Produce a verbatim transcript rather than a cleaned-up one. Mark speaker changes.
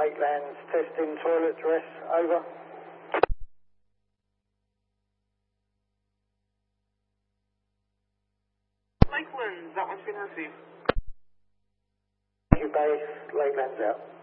Speaker 1: Lakelands testing toilet dress, over.
Speaker 2: Lakelands, that one's been received.
Speaker 1: Thank you, base. Lakelands out.